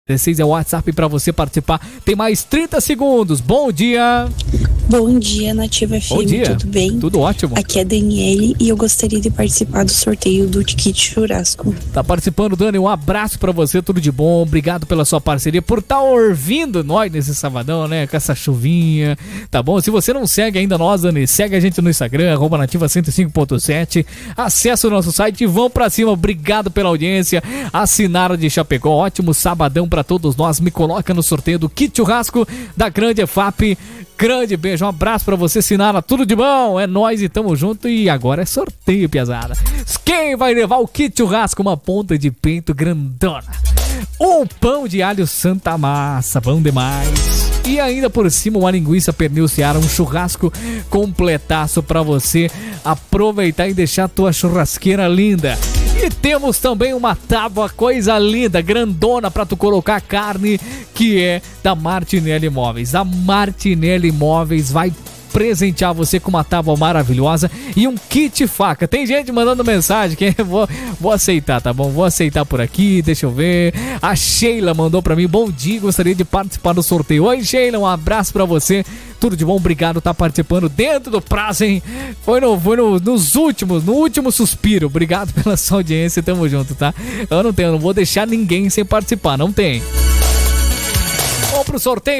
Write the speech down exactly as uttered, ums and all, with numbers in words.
dezesseis é o WhatsApp para você participar. Tem mais trinta segundos. Bom dia. Bom dia, Nativa F M. Bom dia. Tudo bem? Tudo ótimo. Aqui é a Daniele e eu gostaria de participar do sorteio do kit churrasco. Tá participando, Dani. Um abraço pra você, tudo de bom. Obrigado pela sua parceria, por estar tá ouvindo nós nesse sabadão, né? Com essa chuvinha, tá bom? Se você não segue ainda nós, Dani, segue a gente no Instagram, arroba nativa cento e cinco ponto sete. Acesse o nosso site e vão pra cima. Obrigado pela audiência. Assinaram de Chapecó. Ótimo sabadão pra todos nós. Me coloca no sorteio do kit churrasco da Grande F A P. Grande beijo, um abraço pra você, Sinara, tudo de bom, é nóis e tamo junto. E agora é sorteio, piazada. Quem vai levar o kit churrasco? Uma ponta de peito grandona, um pão de alho Santa Massa, bom demais. E ainda por cima uma linguiça pernil Seara, um churrasco completaço pra você aproveitar e deixar a tua churrasqueira linda. E temos também uma tábua, coisa linda, grandona pra tu colocar a carne, que é da Martinelli Imóveis. A Martinelli Imóveis vai presentear você com uma tábua maravilhosa e um kit faca. Tem gente mandando mensagem que eu vou, vou aceitar, tá bom? Vou aceitar por aqui, deixa eu ver. A Sheila mandou pra mim, bom dia, gostaria de participar do sorteio. Oi, Sheila, um abraço pra você. Tudo de bom, obrigado por tá participando dentro do prazo, hein? Foi, no, foi no, nos últimos, no último suspiro. Obrigado pela sua audiência, tamo junto, tá? Eu não tenho, eu não vou deixar ninguém sem participar, não tem. Vamos pro sorteio.